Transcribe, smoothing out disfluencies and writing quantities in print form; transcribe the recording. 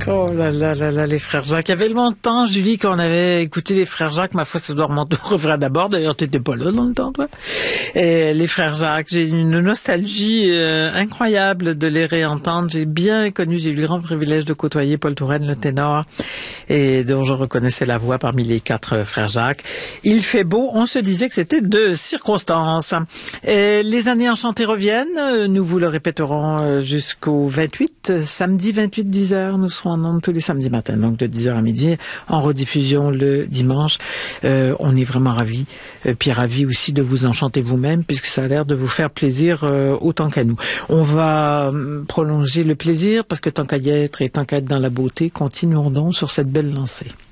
Oh là là là là, les frères Jacques. Il y avait longtemps, Julie, qu'on avait écouté les frères Jacques. Ma foi, ça doit remonter au refrain d'abord. D'ailleurs, t'étais pas là dans le temps, toi. Et les frères Jacques, j'ai une nostalgie incroyable de les réentendre. J'ai eu le grand privilège de côtoyer Paul Touraine, le ténor, et dont je reconnaissais la voix parmi les 4 frères Jacques. Il fait beau. On se disait que c'était de circonstance. Et les années enchantées reviennent. Nous vous le répéterons jusqu'au 28, samedi 28, 10h. Nous serons en ondes tous les samedis matins, donc de 10h à midi, en rediffusion le dimanche. On est vraiment ravis, puis ravis aussi de vous enchanter vous-même, puisque ça a l'air de vous faire plaisir autant qu'à nous. On va prolonger le plaisir, parce que tant qu'à y être et tant qu'à être dans la beauté, continuons donc sur cette belle lancée.